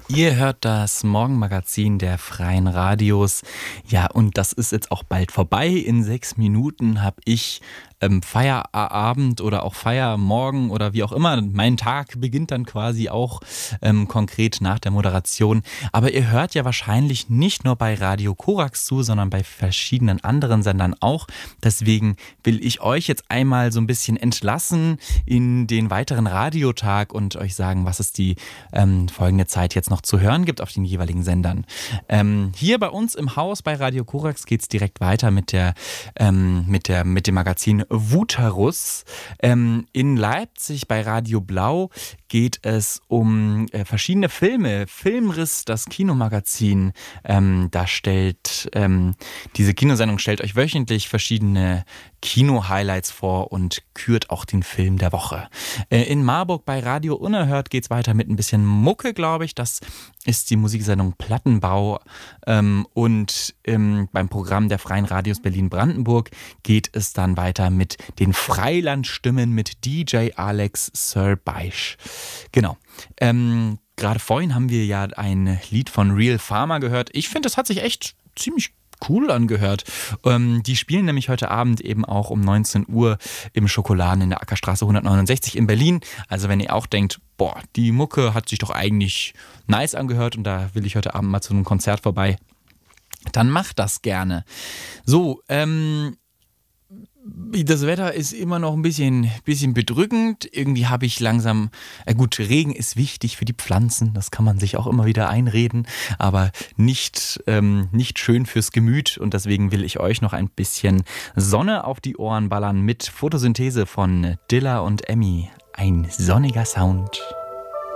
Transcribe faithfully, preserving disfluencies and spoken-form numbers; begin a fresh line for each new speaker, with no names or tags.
Ihr hört das Morgenmagazin der Freien Radios. Ja, und das ist jetzt auch bald vorbei. In sechs Minuten habe ich ähm, Feierabend oder auch Feiermorgen oder wie auch immer. Mein Tag beginnt dann quasi auch ähm, konkret nach der Moderation. Aber ihr hört ja wahrscheinlich nicht nur bei Radio Korax zu, sondern bei verschiedenen anderen Sendern auch. Deswegen will ich euch jetzt einmal so ein bisschen entlassen in den weiteren Radiotag und euch sagen, was es die ähm, folgende Zeit jetzt noch zu hören gibt auf den jeweiligen Sendern. Ähm, hier bei uns im Haus bei Radio Korax geht es direkt weiter mit der ähm, mit der mit dem Magazin Wutherus. Ähm, in Leipzig bei Radio Blau geht es um äh, verschiedene Filme. Filmriss, das Kinomagazin. Ähm, da stellt ähm, diese Kinosendung stellt euch wöchentlich verschiedene Kino-Highlights vor und kürt auch den Film der Woche. Äh, in Marburg bei Radio Unerhört geht es weiter mit ein bisschen Mucke, glaube ich. Das ist die Musiksendung Plattenbau. Ähm, und ähm, beim Programm der Freien Radios Berlin-Brandenburg geht es dann weiter mit den Freilandstimmen mit D J Alex Sir Beisch. Genau. Ähm, gerade vorhin haben wir ja ein Lied von Real Farmer gehört. Ich finde, das hat sich echt ziemlich cool angehört. Ähm, die spielen nämlich heute Abend eben auch um neunzehn Uhr im Schokoladen in der Ackerstraße hundertneunundsechzig in Berlin. Also wenn ihr auch denkt, boah, die Mucke hat sich doch eigentlich nice angehört und da will ich heute Abend mal zu einem Konzert vorbei, dann macht das gerne. So, ähm, das Wetter ist immer noch ein bisschen, bisschen bedrückend. Irgendwie habe ich langsam, äh gut, Regen ist wichtig für die Pflanzen, das kann man sich auch immer wieder einreden, aber nicht, ähm, nicht schön fürs Gemüt und deswegen will ich euch noch ein bisschen Sonne auf die Ohren ballern mit Photosynthese von Dilla und Emmy. Ein sonniger Sound.